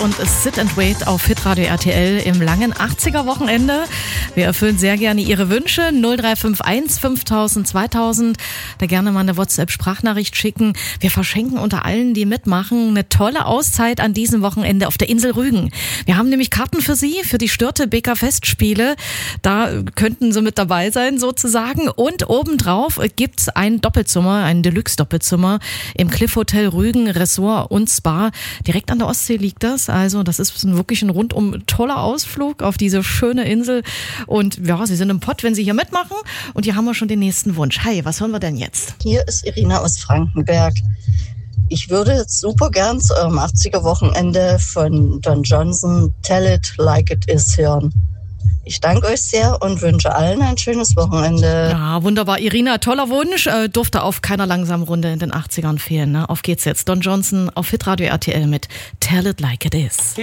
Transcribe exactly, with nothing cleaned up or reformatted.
Und Sit and Wait auf Hitradio R T L im langen achtziger-Wochenende. Wir erfüllen sehr gerne Ihre Wünsche. null drei fünf eins fünftausend zweitausend. Da gerne mal eine WhatsApp-Sprachnachricht schicken. Wir verschenken unter allen, die mitmachen, eine tolle Auszeit an diesem Wochenende auf der Insel Rügen. Wir haben nämlich Karten für Sie, für die Störte Beker Festspiele. Da könnten Sie mit dabei sein sozusagen. Und obendrauf gibt's ein Doppelzimmer, ein Deluxe-Doppelzimmer im Cliff Hotel Rügen, Ressort und Spa. Direkt an der Ostsee liegt das. Also das ist wirklich ein rundum toller Ausflug auf diese schöne Insel. Und ja, Sie sind im Pott, wenn Sie hier mitmachen. Und hier haben wir schon den nächsten Wunsch. Hi, was hören wir denn jetzt? Hier ist Irina aus Frankenberg. Ich würde jetzt super gern zu eurem achtziger-Wochenende von Don Johnson Tell It Like It Is hören. Ich danke euch sehr und wünsche allen ein schönes Wochenende. Ja, wunderbar. Irina, toller Wunsch. Äh, durfte auf keiner langsamen Runde in den achtzigern fehlen. Ne? Auf geht's jetzt. Don Johnson auf Hitradio R T L mit Tell It Like It Is.